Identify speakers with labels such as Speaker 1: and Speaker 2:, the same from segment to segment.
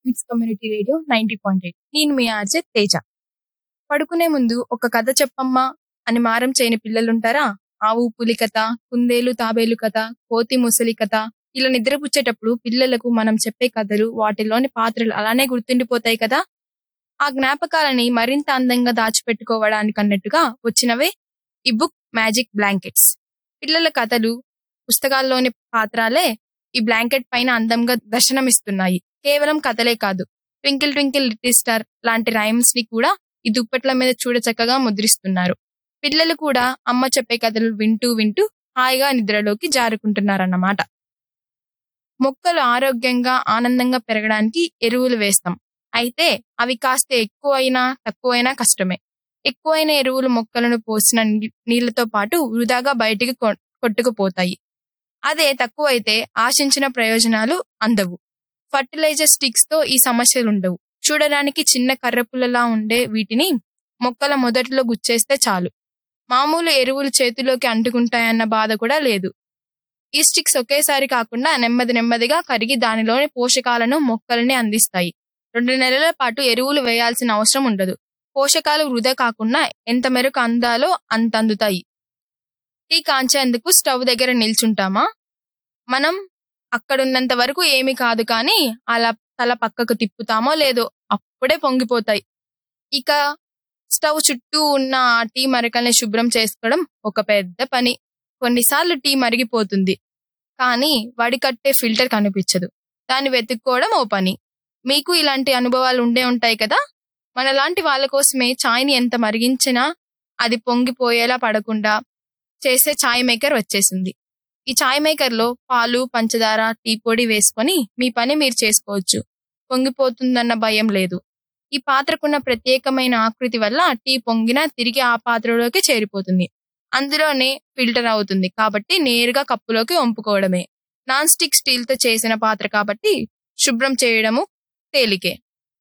Speaker 1: మిట్స్ community radio 90.8. నేను మీ RJ Teja. పడుకునే ముందు ఒక కథ చెప్పమ్మా అని మారం చేయని పిల్లలుంటారా? ఆవు పులి కథ, కుందేలు తాబేలు కథ, కోతి ముసలి కథ, ఇలా నిద్రపుచ్చేటప్పుడు పిల్లలకు మనం చెప్పే కథలు, వాటిలోని పాత్రలు అలానే గుర్తుండిపోతాయి కదా. ఆ జ్ఞాపకాలని మరింత అందంగా దాచిపెట్టుకోవడానికన్నట్టుగా వచ్చినవే ఈ బుక్ మ్యాజిక్ బ్లాంకెట్స్. పిల్లల కథలు, పుస్తకాల్లోని పాత్రలే ఈ బ్లాంకెట్ పైన అందంగా దర్శనమిస్తున్నాయి. కేవలం కథలే కాదు, ట్వింకిల్ ట్వింకిల్ లిటిల్ స్టార్ లాంటి రైమ్స్ ని కూడా ఈ దుప్పట్ల మీద చూడచక్కగా ముద్రిస్తున్నారు. పిల్లలు కూడా అమ్మ చెప్పే కథలు వింటూ వింటూ హాయిగా నిద్రలోకి జారుకుంటున్నారన్నమాట. మొక్కలు ఆరోగ్యంగా ఆనందంగా పెరగడానికి ఎరువులు వేస్తాం. అయితే అవి కాస్త ఎక్కువైనా తక్కువైనా కష్టమే. ఎక్కువైన ఎరువులు మొక్కలను పోసిన నీళ్లతో పాటు వృధాగా బయటికి కొట్టుకుపోతాయి. అదే తక్కువైతే ఆశించిన ప్రయోజనాలు అందవు. ఫర్టిలైజర్ స్టిక్స్ తో ఈ సమస్యలుండవు. చూడడానికి చిన్న కర్రపుల్లలా ఉండే వీటిని మొక్కల మొదట్లో గుచ్చేస్తే చాలు, మామూలు ఎరువులు చేతిలోకి అంటుకుంటాయన్న బాధ కూడా లేదు. ఈ స్టిక్స్ ఒకేసారి కాకుండా నెమ్మది నెమ్మదిగా కరిగి దానిలోని పోషకాలను మొక్కలని అందిస్తాయి. 2 నెలల పాటు ఎరువులు వేయాల్సిన అవసరం ఉండదు. పోషకాలు వృధా కాకుండా ఎంత మేరకు అందాలో అంత అందుతాయి. టీ కాంచేందుకు స్టవ్ దగ్గర నిల్చుంటామా? మనం అక్కడున్నంత వరకు ఏమీ కాదు, కానీ అలా తల పక్కకు తిప్పుతామో లేదో అప్పుడే పొంగిపోతాయి. ఇక స్టవ్ చుట్టూ ఉన్న ఆ టీ మరకల్ని శుభ్రం చేసుకోవడం ఒక పెద్ద పని. కొన్నిసార్లు టీ మరిగిపోతుంది, కానీ వడికట్టే ఫిల్టర్ కనిపించదు. దాన్ని వెతుక్కోవడం ఓ పని. మీకు ఇలాంటి అనుభవాలు ఉండే ఉంటాయి కదా. మనలాంటి వాళ్ళ కోసమే చాయ్ని ఎంత మరిగించినా అది పొంగిపోయేలా పడకుండా చేసే చాయ్ మేకర్ వచ్చేసింది. ఈ చాయ్ మేకర్లో పాలు, పంచదార, టీ పొడి వేసుకొని మీ పని మీరు చేసుకోవచ్చు. పొంగిపోతుందన్న భయం లేదు. ఈ పాత్రకున్న ప్రత్యేకమైన ఆకృతి వల్ల టీ పొంగినా తిరిగి ఆ పాత్రలోకి చేరిపోతుంది. అందులోనే ఫిల్టర్ అవుతుంది కాబట్టి నేరుగా కప్పులోకి వంపుకోవడమే. నాన్ స్టిక్ స్టీల్తో చేసిన పాత్ర కాబట్టి శుభ్రం చేయడము తేలికే.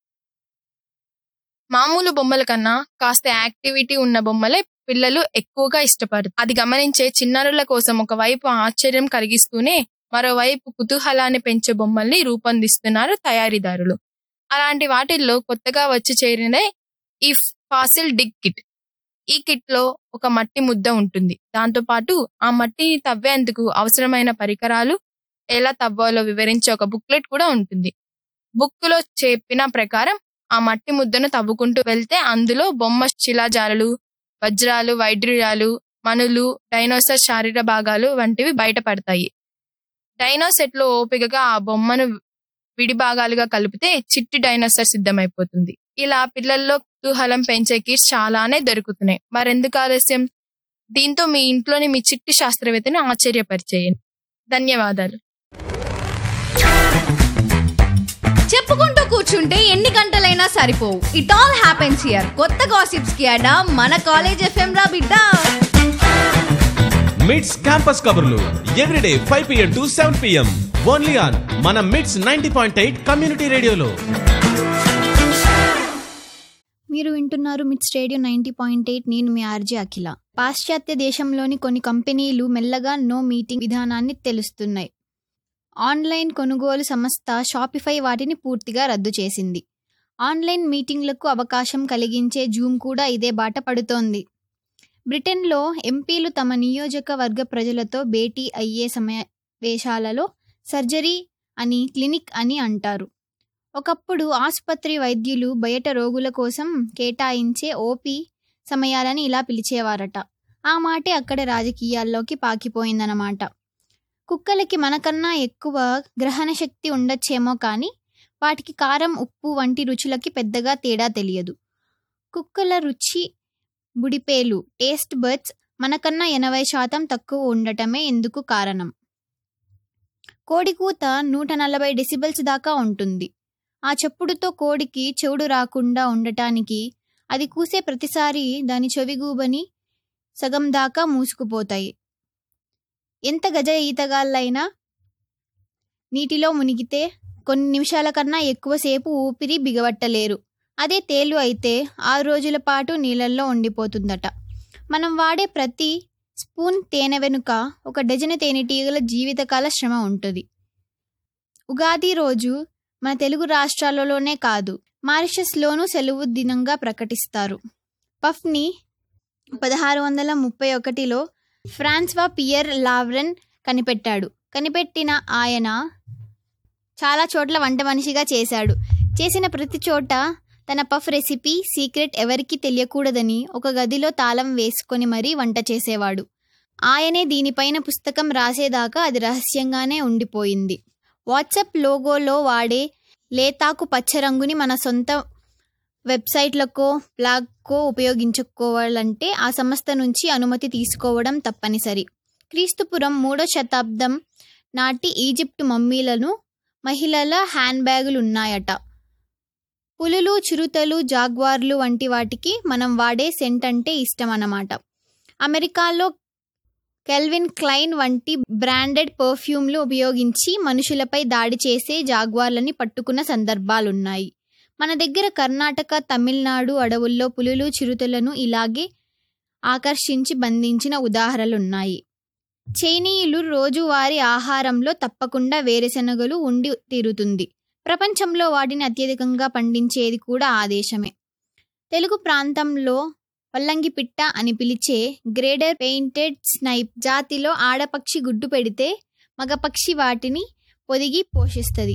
Speaker 1: మామూలు బొమ్మల కన్నా కాస్త యాక్టివిటీ ఉన్న బొమ్మలే పిల్లలు ఎక్కువగా ఇష్టపడతారు. అది గమనించే చిన్నారుల కోసం ఒకవైపు ఆశ్చర్యం కలిగిస్తూనే మరోవైపు కుతూహలాన్ని పెంచే బొమ్మల్ని రూపొందిస్తున్నారు తయారీదారులు. అలాంటి వాటిల్లో కొత్తగా వచ్చి చేరినదే ఈ ఫాసిల్ డిగ్ కిట్. ఈ కిట్ లో ఒక మట్టి ముద్ద ఉంటుంది. దాంతోపాటు ఆ మట్టిని తవ్వేందుకు అవసరమైన పరికరాలు, ఎలా తవ్వాలో వివరించే ఒక బుక్లెట్ కూడా ఉంటుంది. బుక్ లో చెప్పిన ప్రకారం ఆ మట్టి ముద్దను తవ్వుకుంటూ వెళ్తే అందులో బొమ్మ శిలాజాలు, వజ్రాలు, వైడ్యూర్యాలు, మనులు, డైనోసార్ శారీర భాగాలు వంటివి బయటపడతాయి. డైనోసెట్ లో ఓపికగా ఆ బొమ్మను విడి భాగాలుగా కలిపితే చిట్టి డైనోసార్ సిద్ధమైపోతుంది. ఇలా పిల్లల్లో కుతూహలం పెంచే కిట్స్ చాలానే దొరుకుతున్నాయి. మరెందుకు ఆలస్యం? దీంతో మీ ఇంట్లోని మీ చిట్టి శాస్త్రవేత్తని ఆశ్చర్యపరిచేయండి. ధన్యవాదాలు.
Speaker 2: చెప్పుకుంటూ కూర్చుంటే ఎన్ని గంటలైనా సరిపోవు. It all happens here. కొత్త గాసిప్స్ కి అడా మన కాలేజ్ ఎఫ్ఎం రా బిడ్డ.
Speaker 3: మిట్స్ క్యాంపస్ కబుర్లు everyday 5 PM to 7 PM only on మన మిట్స్ 90.8 కమ్యూనిటీ రేడియోలో.
Speaker 4: మీరు వింటున్నారు మిట్స్ రేడియో 90.8. నేను మీ ఆర్జే అఖిల. పాశ్చాత్య దేశంలోని కొన్ని కంపెనీలు మెల్లగా నో మీటింగ్ విధానాన్ని తెలుస్తున్నాయి. ఆన్లైన్ కొనుగోలు సంస్థ షాపిఫై వాటిని పూర్తిగా రద్దు చేసింది. ఆన్లైన్ మీటింగ్లకు అవకాశం కలిగించే జూమ్ కూడా ఇదే బాట పడుతోంది. బ్రిటన్లో ఎంపీలు తమ నియోజకవర్గ ప్రజలతో భేటీ అయ్యే సమావేశాలలో సర్జరీ అని క్లినిక్ అని అంటారు. ఒకప్పుడు ఆసుపత్రి వైద్యులు బయట రోగుల కోసం కేటాయించే ఓపీ సమయాలని ఇలా పిలిచేవారట. ఆ మాటే అక్కడ రాజకీయాల్లోకి పాకిపోయిందన్నమాట. కుక్కలకి మనకన్నా ఎక్కువ గ్రహణ శక్తి ఉండొచ్చేమో కానీ వాటికి కారం, ఉప్పు వంటి రుచులకి పెద్దగా తేడా తెలియదు. కుక్కల రుచి బుడిపేలు, టేస్ట్ బడ్స్ మనకన్నా 80% తక్కువ ఉండటమే ఎందుకు కారణం. కోడి కూత 140 డెసిబెల్స్ దాకా ఉంటుంది. ఆ చప్పుడుతో కోడికి చెవుడు రాకుండా ఉండటానికి అది కూసే ప్రతిసారి దాని చెవిగూబని సగం దాకా మూసుకుపోతాయి. ఎంత గజ ఈతగాళ్ళైనా నీటిలో మునిగితే కొన్ని నిమిషాల కన్నా ఎక్కువసేపు ఊపిరి బిగబట్టలేరు. అదే తేలు అయితే 6 రోజుల పాటు నీళ్ళల్లో ఉండిపోతుందట. మనం వాడే ప్రతి స్పూన్ తేనె వెనుక 1 డజను తేనెటీగల జీవితకాల శ్రమ ఉంటుంది. ఉగాది రోజు మన తెలుగు రాష్ట్రాలలోనే కాదు, మారిషస్లోనూ సెలవు దినంగా ప్రకటిస్తారు. పఫ్ని 1631లో ఫ్రాన్స్వా పియర్ లావ్రెన్ కనిపెట్టాడు. కనిపెట్టిన ఆయన చాలా చోట్ల వంట మనిషిగా చేశాడు. చేసిన ప్రతి చోట తన పఫ్ రెసిపీ సీక్రెట్ ఎవరికీ తెలియకూడదని ఒక గదిలో తాళం వేసుకొని మరీ వంట చేసేవాడు. ఆయనే దీనిపైన పుస్తకం రాసేదాకా అది రహస్యంగానే ఉండిపోయింది. వాట్సాప్ లోగోలో వాడే లేతాకు పచ్చ రంగుని మన సొంత వెబ్సైట్లకో బ్లాగ్కో ఉపయోగించుకోవాలంటే ఆ సంస్థ నుంచి అనుమతి తీసుకోవడం తప్పనిసరి. క్రీస్తుపురం 3వ శతాబ్దం నాటి ఈజిప్టు మమ్మీలను మహిళల హ్యాండ్ బ్యాగులున్నాయట. పులులు, చిరుతలు, జాగ్వార్లు వంటి వాటికి మనం వాడే సెంట్ అంటే ఇష్టం అన్నమాట. అమెరికాలో కెల్విన్ క్లైన్ వంటి బ్రాండెడ్ పర్ఫ్యూమ్లు ఉపయోగించి మనుషులపై దాడి చేసే జాగ్వార్లని పట్టుకున్న సందర్భాలున్నాయి. మన దగ్గర కర్ణాటక, తమిళనాడు అడవుల్లో పులులు, చిరుతలను ఇలాగే ఆకర్షించి బంధించిన ఉదాహరణలున్నాయి. చైనీయులు రోజువారీ ఆహారంలో తప్పకుండా వేరుశనగలు ఉండి తీరుతుంది. ప్రపంచంలో వాటిని అత్యధికంగా పండించేది కూడా ఆ దేశమే. తెలుగు ప్రాంతంలో వల్లంగి పిట్ట అని పిలిచే గ్రేడర్ పెయింటెడ్ స్నైప్ జాతిలో ఆడపక్షి గుడ్డు పెడితే మగపక్షి వాటిని పొదిగి పోషిస్తుంది.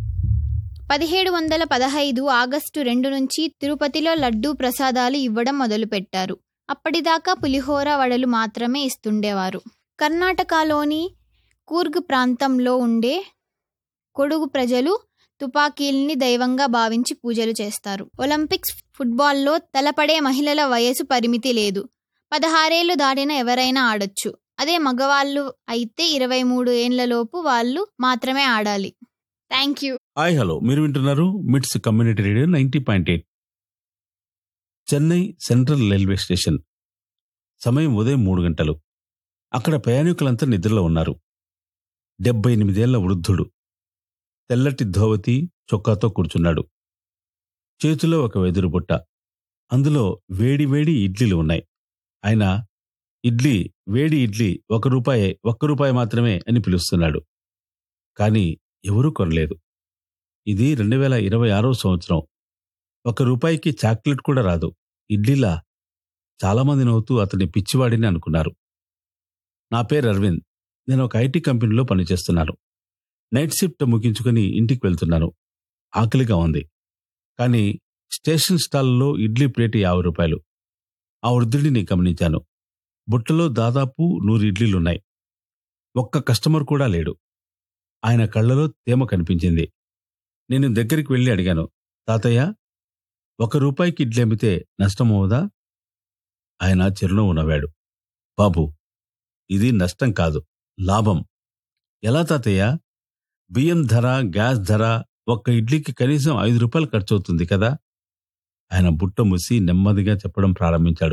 Speaker 4: 1715 ఆగస్టు 2 నుంచి తిరుపతిలో లడ్డూ ప్రసాదాలు ఇవ్వడం మొదలుపెట్టారు. అప్పటిదాకా పులిహోర, వడలు మాత్రమే ఇస్తుండేవారు. కర్ణాటకలోని కూర్గ్ ప్రాంతంలో ఉండే కొడుగు ప్రజలు తుపాకీల్ని దైవంగా భావించి పూజలు చేస్తారు. ఒలింపిక్స్ ఫుట్బాల్లో తలపడే మహిళల వయసు పరిమితి లేదు. 16 ఏళ్లు దాటిన ఎవరైనా ఆడొచ్చు. అదే మగవాళ్ళు అయితే 23 ఏళ్లలోపు వాళ్ళు మాత్రమే ఆడాలి. Thank you.
Speaker 5: హాయ్ హలో, మీరు వింటున్నారు మిట్స్ community radio 90.8. Chennai central railway station. సమయం ఉదయం 3 గంటలు. అక్కడ ప్రయాణికులంతా నిద్రలో ఉన్నారు. 78 ఏళ్ల వృద్ధుడు తెల్లటి ధోవతి చొక్కాతో కూర్చున్నాడు. చేతిలో ఒక వెదురు బుట్ట. అందులో వేడి వేడి ఇడ్లీలు ఉన్నాయి. ఆయన వేడి ఇడ్లీ ₹1 మాత్రమే అని పిలుస్తున్నాడు. కానీ ఎవరూ కొనలేదు. ఇది 2026 సంవత్సరం. ₹1కి చాక్లెట్ కూడా రాదు. ఇడ్లీలా? చాలామంది నవ్వుతూ అతని పిచ్చివాడిని అనుకున్నారు. నా పేరు అరవింద్. నేను ఒక ఐటీ కంపెనీలో పనిచేస్తున్నాను. నైట్ షిఫ్ట్ ముగించుకుని ఇంటికి వెళ్తున్నాను. ఆకలిగా ఉంది. కానీ స్టేషన్ స్టాల్లో ఇడ్లీ ప్లేట్ ₹50. ఆ వృద్ధుడిని గమనించాను. బుట్టలో దాదాపు 100 ఇడ్లీలున్నాయి. ఒక్క కస్టమర్ కూడా లేడు. ఆయన కళ్ళలో తేమ కనిపించింది. నేను దగ్గరికి వెళ్ళి అడిగాను, తాతయ్య, ₹1కి ఇడ్లీ అమ్మితే నష్టమవుదా? ఆయన చిరునవ్వు నవ్వాడు. బాబు, ఇది నష్టం కాదు, లాభం. ఎలా తాతయ్య? బియ్యం ధర, గ్యాస్ ధర, ఒక్క ఇడ్లీకి కనీసం ₹5 ఖర్చవుతుంది కదా. ఆయన బుట్ట మూసి నెమ్మదిగా చెప్పడం ప్రారంభించాడు.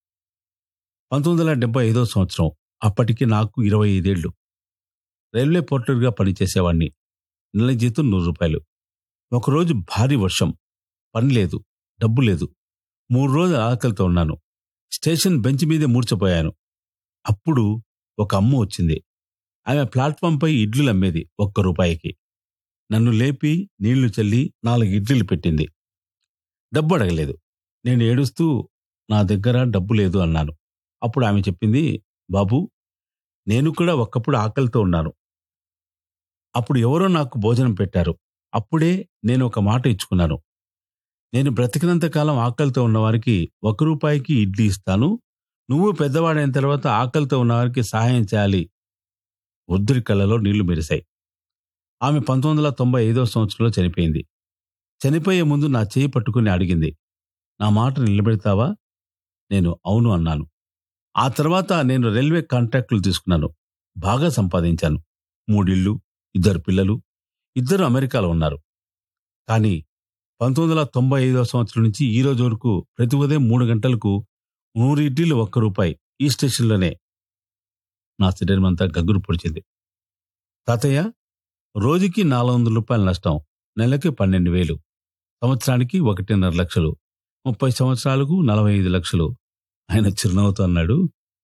Speaker 5: 1975 సంవత్సరం. అప్పటికి నాకు 25 ఏళ్లు. రైల్వే పోర్టర్గా పనిచేసేవాణ్ణి. నెల జీతం ₹100. ఒకరోజు భారీ వర్షం. పని లేదు, డబ్బు లేదు. 3 రోజులు ఆకలితో ఉన్నాను. స్టేషన్ బెంచ్ మీదే మూర్చపోయాను. అప్పుడు ఒక అమ్మ వచ్చింది. ఆమె ప్లాట్ఫామ్పై ఇడ్లీలు అమ్మేది ₹1. నన్ను లేపి నీళ్లు చల్లి 4 ఇడ్లీలు పెట్టింది. డబ్బు అడగలేదు. నేను ఏడుస్తూ నా దగ్గర డబ్బు లేదు అన్నాను. అప్పుడు ఆమె చెప్పింది, బాబు, నేను కూడా ఒకప్పుడు ఆకలితో ఉన్నాను. అప్పుడు ఎవరో నాకు భోజనం పెట్టారు. అప్పుడే నేను ఒక మాట ఇచ్చుకున్నాను. నేను బ్రతికినంతకాలం ఆకలితో ఉన్నవారికి ₹1కి ఇడ్లీ ఇస్తాను. నువ్వు పెద్దవాడైన తర్వాత ఆకలితో ఉన్నవారికి సహాయం చేయాలి. వృద్ధుడి కళ్ళలో నీళ్లు మెరిశాయి. ఆమె 1995 సంవత్సరంలో చనిపోయింది. చనిపోయే ముందు నా చేయి పట్టుకుని అడిగింది, నా మాట నిలబెడతావా? నేను అవును అన్నాను. ఆ తర్వాత నేను రైల్వే కాంట్రాక్టులు తీసుకున్నాను. బాగా సంపాదించాను. 3 ఇళ్ళు, 2 పిల్లలు, 2 అమెరికాలో ఉన్నారు. కానీ 1995 సంవత్సరం నుంచి ఈ రోజు వరకు ప్రతి ఉదయం 3 గంటలకు 100 ఇడ్లీలు ₹1 ఈ స్టేషన్లోనే. నా శరీరం అంతా గగ్గురు పొడిచింది. తాతయ్య, రోజుకి ₹400 నష్టం, నెలకి 12,000, సంవత్సరానికి 1.5 లక్షలు, 30 సంవత్సరాలకు 45 లక్షలు. ఆయన చిరునవ్వుతో అన్నాడు,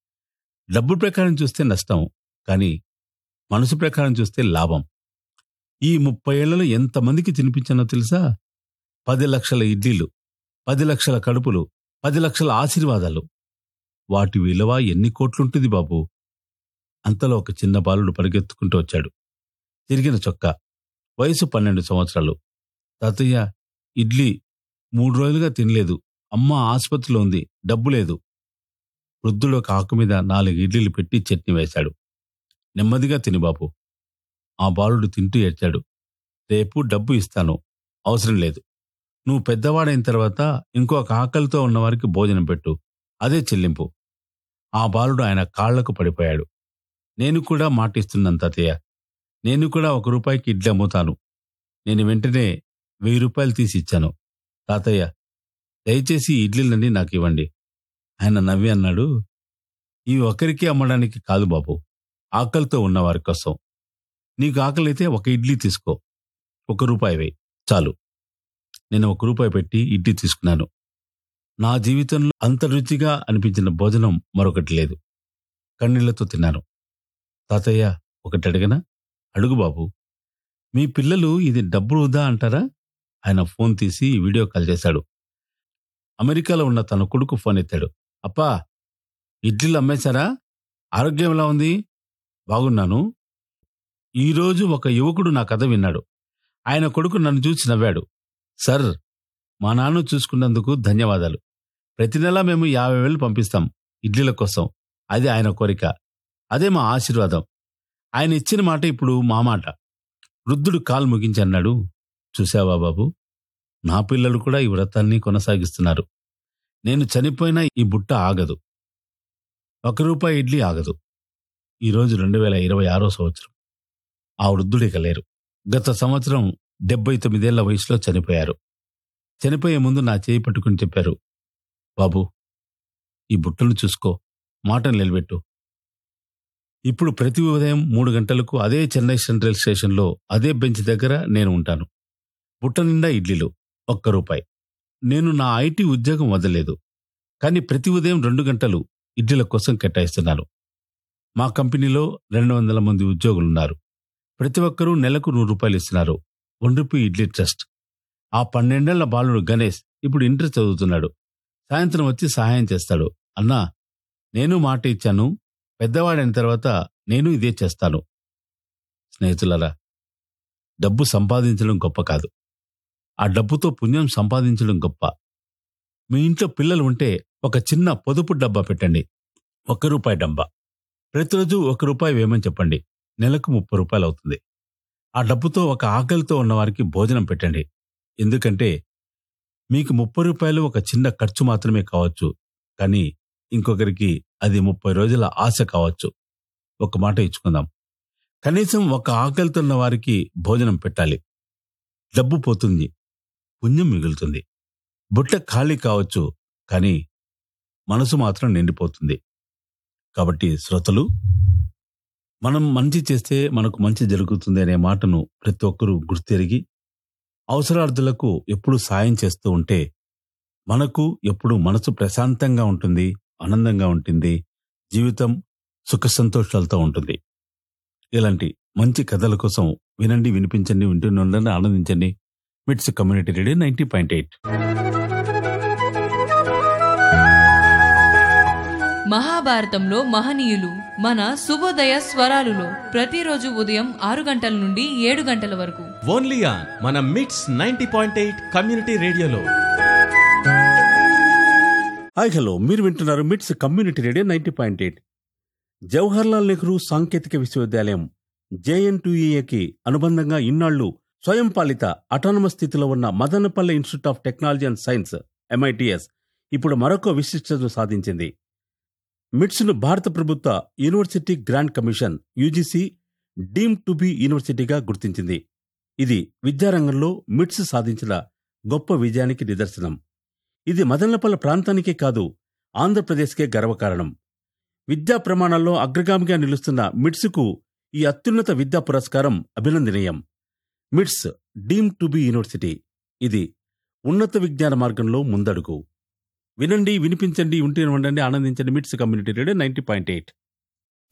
Speaker 5: డబ్బు ప్రకారం చూస్తే నష్టం, కానీ మనసు ప్రకారం చూస్తే లాభం. ఈ 30 ఏళ్లలో ఎంతమందికి తినిపించానో తెలుసా? 10 లక్షల ఇడ్లీలు, 10 లక్షల కడుపులు, 10 లక్షల ఆశీర్వాదాలు. వాటి విలువ ఎన్ని కోట్లుంటుంది బాబు? అంతలో ఒక చిన్న బాలుడు పరిగెత్తుకుంటూ వచ్చాడు. తిరిగిన చొక్కా, వయసు 12 సంవత్సరాలు. తాతయ్య, ఇడ్లీ 3 రోజులుగా తినలేదు. అమ్మ ఆసుపత్రిలో ఉంది, డబ్బు లేదు. వృద్ధుడు ఒక ఆకు మీద 4 ఇడ్లీలు పెట్టి చట్నీ వేశాడు. నెమ్మదిగా తిని బాబు. ఆ బాలుడు తింటూ ఏడ్చాడు. రేపు డబ్బు ఇస్తాను, అవసరం లేదు. నువ్వు పెద్దవాడైన తర్వాత ఇంకొక ఆకలితో ఉన్నవారికి భోజనం పెట్టు, అదే చెల్లింపు. ఆ బాలుడు ఆయన కాళ్లకు పడిపోయాడు. నేను కూడా మాటిస్తున్నాను తాతయ్య, నేను కూడా 1 రూపాయికి ఇడ్లీ అమ్ముతాను. నేను వెంటనే 1000 రూపాయలు తీసి ఇచ్చాను. తాతయ్య, దయచేసి ఈ ఇడ్లీలన్నీ నాకు ఇవ్వండి. ఆయన నవ్వి అన్నాడు, ఇవి ఒకరికి అమ్మడానికి కాదు బాబు, ఆకలితో ఉన్నవారి కోసం. నీకు ఆకలైతే 1 ఇడ్లీ తీసుకో, 1 రూపాయి వేయి, చాలు. నేను 1 రూపాయి పెట్టి ఇడ్లీ తీసుకున్నాను. నా జీవితంలో అంత రుచిగా అనిపించిన భోజనం మరొకటి లేదు. కన్నీళ్లతో తిన్నాను. తాతయ్య, ఒకటి అడగనా? అడుగు బాబు. మీ పిల్లలు ఇది డబ్బు వృధా అంటారా? ఆయన ఫోన్ తీసి వీడియో కాల్ చేశాడు. అమెరికాలో ఉన్న తన కొడుకు ఫోన్ ఎత్తాడు. అప్పా, ఇడ్లీలు అమ్మేశారా? ఆరోగ్యం ఎలా ఉంది? బాగున్నాను. ఈరోజు ఒక యువకుడు నా కథ విన్నాడు. ఆయన కొడుకు నన్ను చూసి నవ్వాడు. సార్, మా నాన్న చూసుకున్నందుకు ధన్యవాదాలు. ప్రతి నెలా మేము 50,000 పంపిస్తాం ఇడ్లీల కోసం. అది ఆయన కోరిక, అదే మా ఆశీర్వాదం. ఆయన ఇచ్చిన మాట ఇప్పుడు మా మాట. వృద్ధుడు కాలు ముగించి అన్నాడు, చూశావా బాబు, నా పిల్లలు కూడా ఈ వ్రతాన్ని కొనసాగిస్తున్నారు. నేను చనిపోయినా ఈ బుట్ట ఆగదు, 1 రూపాయి ఇడ్లీ ఆగదు. ఈరోజు 2026 సంవత్సరం. ఆ వృద్ధుడిక లేరు. గత సంవత్సరం 79 ఏళ్ల వయసులో చనిపోయారు. చనిపోయే ముందు నా చేయి పట్టుకుని చెప్పారు, బాబు, ఈ బుట్టను చూసుకో, మాటను నిలబెట్టు. ఇప్పుడు ప్రతి ఉదయం 3 గంటలకు అదే చెన్నై సెంట్రల్ స్టేషన్లో అదే బెంచ్ దగ్గర నేను ఉంటాను. బుట్ట నిండా ఇడ్లీలు, 1 రూపాయి. నేను నా ఐటీ ఉద్యోగం వదలలేదు, కానీ ప్రతి ఉదయం 2 గంటలు ఇడ్లీల కోసం కేటాయిస్తున్నాను. మా కంపెనీలో 200 మంది ఉద్యోగులున్నారు. ప్రతి ఒక్కరూ నెలకు 100 రూపాయలు ఇస్తున్నారు. 1 రూపాయి ఇడ్లీ ట్రస్ట్. ఆ 12 ఏళ్ల బాలుడు గణేష్ ఇప్పుడు ఇంటర్ చదువుతున్నాడు. సాయంత్రం వచ్చి సహాయం చేస్తాడు. అన్నా, నేను మాట ఇచ్చాను, పెద్దవాడైన తర్వాత నేను ఇదే చేస్తాను. స్నేహితులారా, డబ్బు సంపాదించడం గొప్ప కాదు, ఆ డబ్బుతో పుణ్యం సంపాదించడం గొప్ప. మీ ఇంట్లో పిల్లలు ఉంటే ఒక చిన్న పొదుపు డబ్బా పెట్టండి, 1 రూపాయి డబ్బా. ప్రతిరోజు 1 రూపాయి వేయమని చెప్పండి. నెలకు 30 రూపాయలు అవుతుంది. ఆ డబ్బుతో ఒక ఆకలితో ఉన్నవారికి భోజనం పెట్టండి. ఎందుకంటే మీకు 30 రూపాయలు ఒక చిన్న ఖర్చు మాత్రమే కావచ్చు, కానీ ఇంకొకరికి అది 30 రోజుల ఆశ కావచ్చు. ఒక మాట ఇచ్చుకుందాం, కనీసం ఒక ఆకలితో ఉన్న వారికి భోజనం పెట్టాలి. డబ్బు పోతుంది, పుణ్యం మిగులుతుంది. బుట్ట ఖాళీ కావచ్చు, కానీ మనసు మాత్రం నిండిపోతుంది. కాబట్టి శ్రోతలు, మనం మంచి చేస్తే మనకు మంచి జరుగుతుంది అనే మాటను ప్రతి ఒక్కరూ గుర్తెరిగి అవసరార్థులకు ఎప్పుడు సాయం చేస్తూ ఉంటే మనకు ఎప్పుడు మనసు ప్రశాంతంగా ఉంటుంది, ఆనందంగా ఉంటుంది, జీవితం సుఖ సంతోషాలతో ఉంటుంది. ఇలాంటి మంచి కథల కోసం వినండి, వినిపించండి, వింటూనే ఉండండి, ఆనందించండి. మిట్స్ కమ్యూనిటీ రేడియో 90.8.
Speaker 6: మహాభారతంలో మహనీయులు మన శుభోదయ స్వరాలులో ప్రతిరోజు ఉదయం 6 గంటల నుండి 7 గంటల వరకు
Speaker 3: ఓన్లీ ఆన్ మన మిట్స్ 90.8 కమ్యూనిటీ రేడియోలో.
Speaker 5: హాయ్ హలో, మీరు వింటున్నారు మిట్స్ కమ్యూనిటీ రేడియో 90.8. జవహర్లాల్ నెహ్రూ సాంకేతిక విశ్వవిద్యాలయం JNTUAకి అనుబంధంగా ఇన్నాళ్లు స్వయం పాలిత అటానమస్ స్థితిలో ఉన్న Madanapalle institute of technology and science MITS ఇప్పుడు మరొక విశిష్టతను సాధించింది. మిట్స్ను భారత ప్రభుత్వ university grant commission UGC deemed to be యూనివర్సిటీగా గుర్తించింది. ఇది విద్యారంగంలో మిట్స్ సాధించిన గొప్ప విజయానికి నిదర్శనం. ఇది మదనపల్లె ప్రాంతానికే కాదు, ఆంధ్రప్రదేశ్కే గర్వకారణం. విద్యా ప్రమాణాల్లో అగ్రగామిగా నిలుస్తున్న మిట్స్కు ఈ అత్యున్నత విద్యా పురస్కారం అభినందనీయం. మిట్స్ డీమ్డ్ టు బి యూనివర్సిటీ, ఇది ఉన్నత విజ్ఞాన మార్గంలో ముందడుగు. వినండి, వినిపించండి, ఉంటే ఉండండి, ఆనందించండి. మిట్స్ కమ్యూనిటీ రేడియో 90.8.